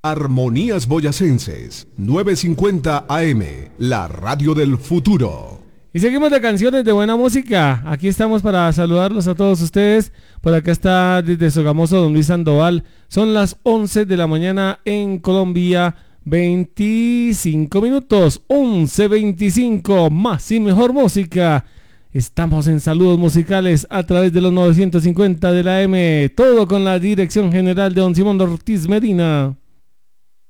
Armonías Boyacenses, 950 AM, la radio del futuro. Y seguimos de canciones de buena música. Aquí estamos para saludarlos a todos ustedes. Por acá está desde Sogamoso don Luis Sandoval. Son las 11 de la mañana en Colombia, 25 minutos, 11:25, más y mejor música. Estamos en Saludos Musicales a través de los 950 de la M. Todo con la dirección general de don Simón Ortiz Medina.